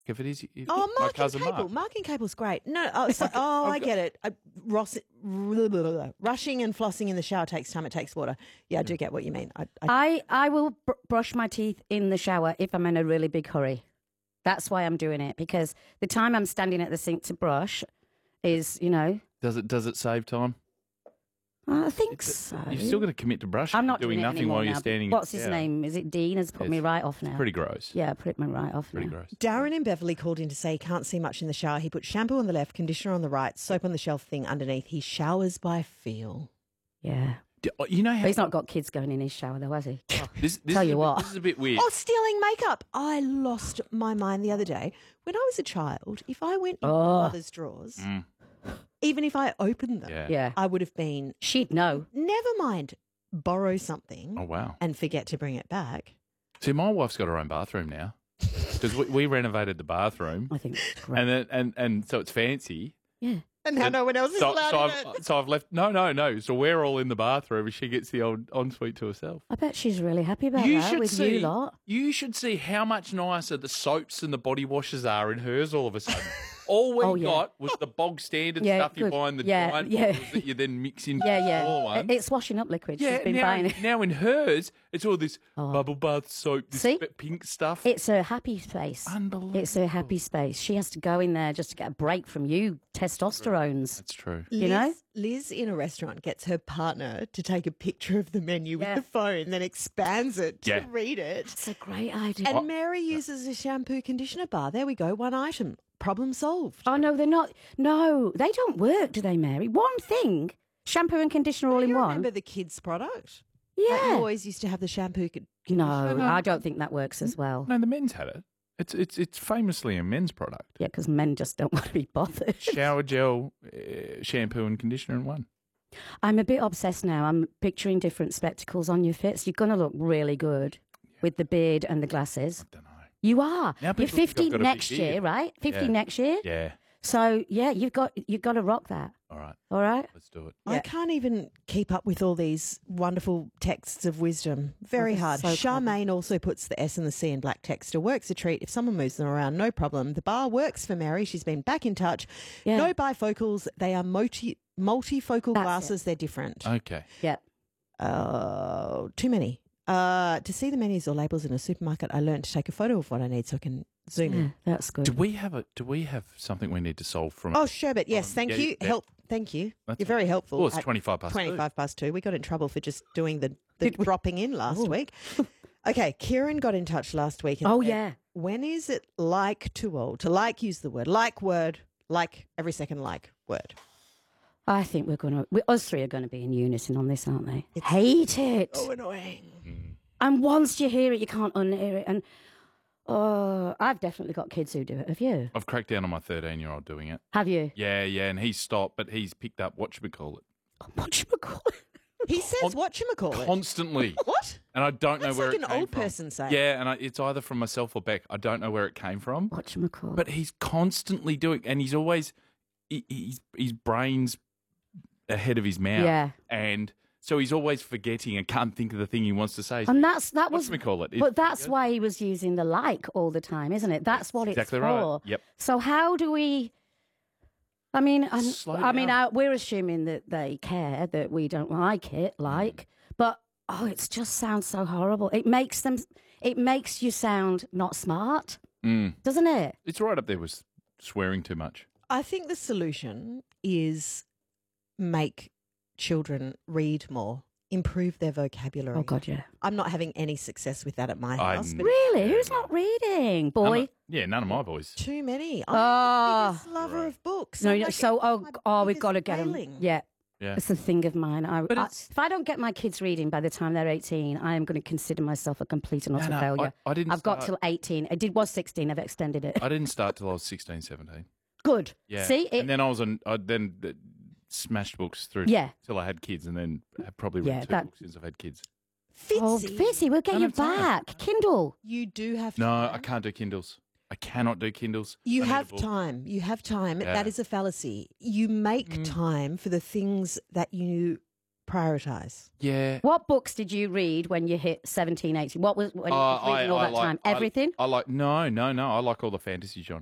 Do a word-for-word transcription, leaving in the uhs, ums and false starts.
if it is. If Oh, my Mark and cousin Cable. Mark. Mark and Cable's great. No, oh, so, oh I I've got- get it. Uh, Ross, blah, blah, blah, blah. Rushing and flossing in the shower takes time. It takes water. Yeah, I do get what you mean. I, I, I, I will br- brush my teeth in the shower if I'm in a really big hurry. That's why I'm doing it, because the time I'm standing at the sink to brush is, you know. Does it does it save time? I think so. You've still got to commit to brushing. I'm not doing, doing it nothing anymore while you're now. standing. What's his yeah. name? Is it Dean? Has put It's me right off now. Pretty gross. Yeah, put me right off Pretty now. gross. Darren in Beverly called in to say he can't see much in the shower. He put shampoo on the left, conditioner on the right, soap on the shelf thing underneath. He showers by feel. Yeah. Do- You know how But he's not got kids going in his shower, though, has he? Oh, this, this Tell is you a bit- what. This is a bit weird. Oh, stealing makeup. I lost my mind the other day. When I was a child, if I went in my Oh. mother's drawers, Mm. even if I opened them, Yeah. yeah. I would have been, She'd know. never mind, borrow something Oh wow. and forget to bring it back. See, my wife's got her own bathroom now because we, we renovated the bathroom, I think it's great. and then, and and so it's fancy. Yeah. And now And no one else is So, allowed so in I've it. so I've left. No, no, no. So we're all in the bathroom, and she gets the old ensuite to herself. I bet she's really happy about You that should with see. you lot. You should see how much nicer the soaps and the body washes are in hers. All of a sudden, all we Oh, yeah. got was the bog standard Yeah, stuff you good. buy in the Yeah, giant yeah. bottles that you then mix into Yeah, the yeah. smaller ones. It's washing up liquid. Yeah, She's been now, buying it. now in hers, it's all this Oh. bubble bath soap, this See? bit pink stuff. It's her happy space. Unbelievable. It's her happy space. She has to go in there just to get a break from you testosterones. That's true. You know? Liz, Liz in a restaurant gets her partner to take a picture of the menu Yeah. with the phone, then expands it to Yeah. read it. It's a great idea. And Mary uses a shampoo conditioner bar. There we go, one item. Problem solved. Oh, no, they're not. No, they don't work, do they, Mary? One thing, shampoo and conditioner all in you one. remember the kids' product? Like you Yeah. always used to have the shampoo con- No, conditioner. I don't think that works as well. No, the men's had it. It's it's it's famously a men's product. Yeah, because men just don't want to be bothered. Shower gel, uh, shampoo, and conditioner in one. I'm a bit obsessed now. I'm picturing different spectacles on your fits. You're going to look really good with the beard and the glasses. I don't know. You are. Now You're people think I've fifty got a big next year, beard. right? fifty Yeah. next year. Yeah. So yeah, you've got you've got to rock that. All right. All right. Let's do it. I Yeah. can't even keep up with all these wonderful texts of wisdom. Very Oh, they're hard. so clever. Charmaine also puts the S and the C in black text. A work's a treat. If someone moves them around, no problem. The bar works for Mary. She's been back in touch. Yeah. No bifocals. They are multi multifocal That's glasses. They're different. Okay. Yeah. Oh, too many. Uh, to see the menus or labels in a supermarket, I learned to take a photo of what I need so I can zoom Yeah, in. that's good. Do we have a? Do we have something we need to solve from? Oh, Sherbet, yes, Um, thank yeah, you. yeah. Help, thank you. That's You're very helpful. Well, it's at twenty-five past. two. twenty-five past two. We got in trouble for just doing the, the Did we? dropping in last Oh. week. Okay, Kieran got in touch last week. And Oh said, yeah. when is it like too old to like use the word like word like every second like word? I think we're gonna. We, us three are going to be in unison on this, aren't they? It's- Hate it. Oh, annoying. And once you hear it, you can't unhear it. And oh, I've definitely got kids who do it. Have you? I've cracked down on my thirteen-year-old doing it. Have you? Yeah, yeah, and he's stopped, but he's picked up what should we call it What you call it? He says whatchamacallit. constantly, What? and I don't know That's where like it an came old from. person saying. Yeah, and I, it's either from myself or Beck. I don't know where it came from, What you call but he's constantly doing, and he's always he, he's his brain's ahead of his mouth, Yeah. and so he's always forgetting and can't think of the thing he wants to say. And that's that What was. should we call it? But that's why he was using the like all the time, isn't it? That's what exactly it's right. for. Yep. So how do we? I mean, I'm, Slow I mean, down. uh, we're assuming that they care that we don't like it, like, but oh, it just sounds so horrible. It makes them. It makes you sound not smart, Mm. doesn't it? It's right up there with swearing too much. I think the solution is make children read more, improve their vocabulary. Oh God, yeah. I'm not having any success with that at my I'm- house. But Really? Who's not reading, None boy? of- yeah, none of my boys. too many. I'm Oh. the biggest lover Right. of books. No, I'm no. like, So, oh, my oh, we've biggest got to get them. failing. Yeah. Yeah. It's a thing of mine. I, But I- it's- if I don't get my kids reading by the time they're eighteen, I am going to consider myself a complete and utter No, no, failure. I, I didn't. I've got till start, eighteen. I did was sixteen. I've extended it. I didn't start till I was sixteen, seventeen. Good. Yeah. See, it, and then I was on. I then uh, smashed books through. Yeah. Till I had kids, and then have probably read Yeah, two that- books since I've had kids. oh, Fitzy, Fizzy, we'll get Don't you have time. back. Kindle. you do have No, time. I can't do Kindles. I cannot do Kindles. You I need a have book. time. You have time. Yeah. That is a fallacy. You make Mm. time for the things that you prioritise. Yeah. What books did you read when you hit seventeen, eighteen? What was when you Uh, was reading all that like, time? I- Everything? I, like no, no, no. I like all the fantasy genres.